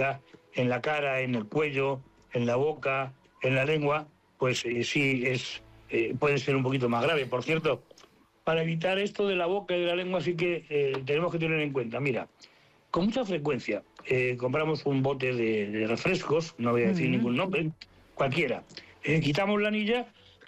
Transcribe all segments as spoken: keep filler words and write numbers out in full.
pica en la cara, en el cuello, en la boca, en la lengua, pues eh, sí es eh, puede ser un poquito más grave. Por cierto, para evitar esto de la boca y de la lengua sí que eh, tenemos que tener en cuenta, mira, con mucha frecuencia eh, compramos un bote de, de refrescos, no voy a decir uh-huh. ningún nombre, cualquiera, eh, quitamos la anilla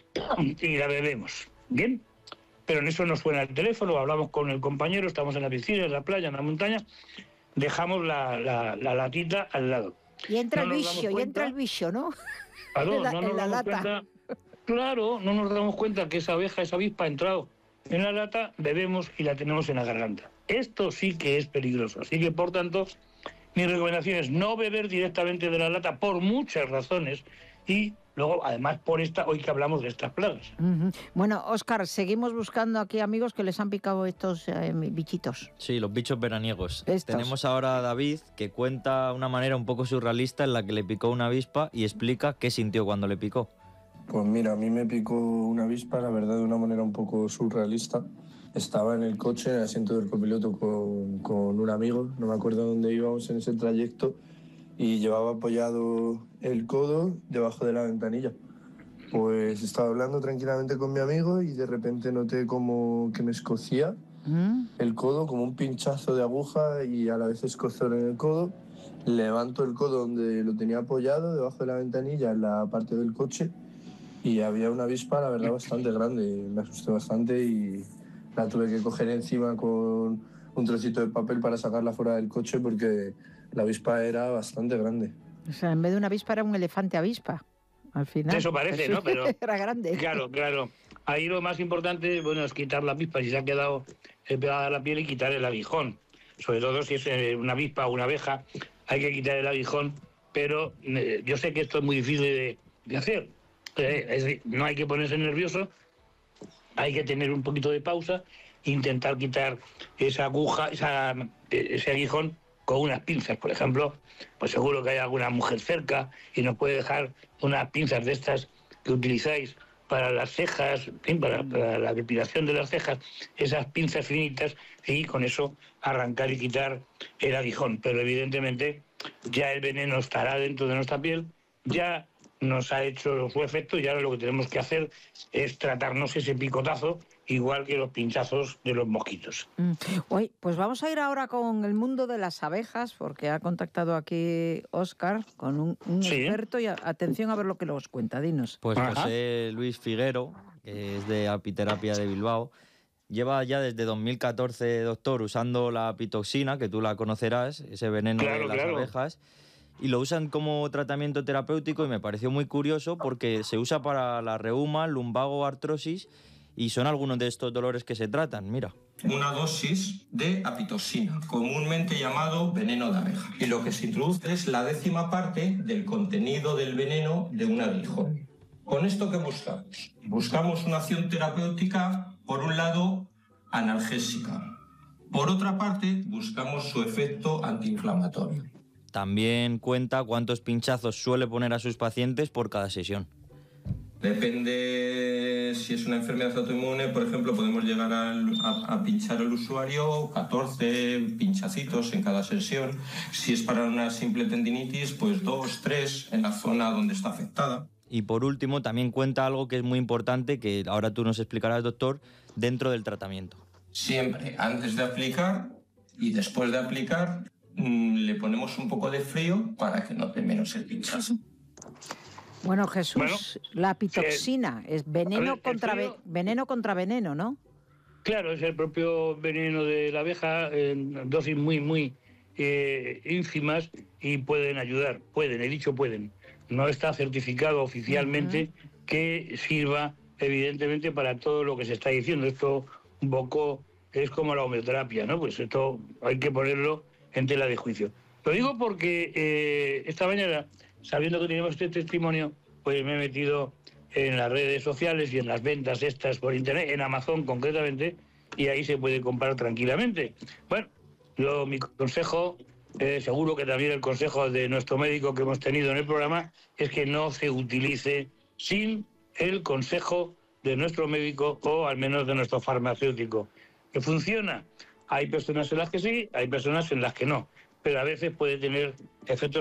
y la bebemos, ¿bien? Pero en eso nos suena el teléfono, hablamos con el compañero, estamos en la piscina, en la playa, en la montaña, dejamos la, la, la latita al lado. Y entra no el bicho, y entra el bicho, ¿no? Claro, en la, no nos en la damos lata. Cuenta, claro, no nos damos cuenta que esa abeja, esa avispa ha entrado en la lata, bebemos y la tenemos en la garganta. Esto sí que es peligroso, así que por tanto, mi recomendación es no beber directamente de la lata por muchas razones y luego, además, por esta, hoy que hablamos de estas plagas. Uh-huh. Bueno, Óscar, seguimos buscando aquí amigos que les han picado estos eh, bichitos. Sí, los bichos veraniegos. Estos. Tenemos ahora a David, que cuenta una manera un poco surrealista en la que le picó una avispa y explica qué sintió cuando le picó. Pues mira, a mí me picó una avispa, la verdad, de una manera un poco surrealista. Estaba en el coche, en el asiento del copiloto, con, con un amigo, no me acuerdo dónde íbamos en ese trayecto, y llevaba apoyado el codo debajo de la ventanilla. Pues estaba hablando tranquilamente con mi amigo y de repente noté como que me escocía ¿Mm? el codo, como un pinchazo de aguja y a la vez escozor en el codo. Levanto el codo donde lo tenía apoyado, debajo de la ventanilla, en la parte del coche, y había una avispa, la verdad, bastante grande. Me asusté bastante y la tuve que coger encima con un trocito de papel para sacarla fuera del coche porque la avispa era bastante grande. O sea, en vez de una avispa era un elefante avispa, al final. Eso parece, ¿no? Pero era grande. Claro, claro. Ahí lo más importante, bueno, es quitar la avispa si se ha quedado pegada a la piel y quitar el aguijón. Sobre todo si es una avispa o una abeja, hay que quitar el aguijón, pero eh, yo sé que esto es muy difícil de, de hacer. Eh, es decir, no hay que ponerse nervioso, hay que tener un poquito de pausa, intentar quitar esa aguja, esa, ese aguijón con unas pinzas, por ejemplo, pues seguro que hay alguna mujer cerca y nos puede dejar unas pinzas de estas que utilizáis para las cejas, para, para la depilación de las cejas, esas pinzas finitas, y con eso arrancar y quitar el aguijón. Pero evidentemente ya el veneno estará dentro de nuestra piel, ya nos ha hecho su efecto y ahora lo que tenemos que hacer es tratarnos ese picotazo igual que los pinchazos de los mosquitos. Mm. Oye, pues vamos a ir ahora con el mundo de las abejas, porque ha contactado aquí Óscar con un, un sí. experto y a, atención a ver lo que nos cuenta, dinos. Pues Ajá. José Luis Figuero, que es de Apiterapia de Bilbao, lleva ya desde dos mil catorce, doctor, usando la apitoxina, que tú la conocerás, ese veneno claro, de las claro. abejas, y lo usan como tratamiento terapéutico y me pareció muy curioso porque se usa para la reuma, lumbago, artrosis y son algunos de estos dolores que se tratan, mira. Una dosis de apitoxina, comúnmente llamado veneno de abeja. Y lo que se introduce es la décima parte del contenido del veneno de un aguijón. ¿Con esto qué buscamos? Buscamos una acción terapéutica, por un lado, analgésica. Por otra parte, buscamos su efecto antiinflamatorio. También cuenta cuántos pinchazos suele poner a sus pacientes por cada sesión. Depende si es una enfermedad autoinmune, por ejemplo, podemos llegar a, a, a pinchar al usuario catorce pinchacitos en cada sesión. Si es para una simple tendinitis, pues dos, tres en la zona donde está afectada. Y por último, también cuenta algo que es muy importante, que ahora tú nos explicarás, doctor, dentro del tratamiento. Siempre antes de aplicar y después de aplicar, le ponemos un poco de frío para que note menos el pinchazo. Bueno, Jesús, bueno, la apitoxina eh, es veneno, ver, contra frío, veneno contra veneno, ¿no? Claro, es el propio veneno de la abeja en dosis muy, muy eh, ínfimas y pueden ayudar, pueden, he dicho pueden. No está certificado oficialmente uh-huh. que sirva, evidentemente, para todo lo que se está diciendo. Esto un poco es como la homeoterapia, ¿no? Pues esto hay que ponerlo en tela de juicio. Lo digo porque eh, esta mañana, sabiendo que tenemos este testimonio, pues me he metido en las redes sociales y en las ventas estas por internet, en Amazon concretamente, y ahí se puede comprar tranquilamente. Bueno, yo mi consejo, eh, seguro que también el consejo de nuestro médico que hemos tenido en el programa, es que no se utilice sin el consejo de nuestro médico o al menos de nuestro farmacéutico. ¿Que funciona? Hay personas en las que sí, hay personas en las que no, pero a veces puede tener efectos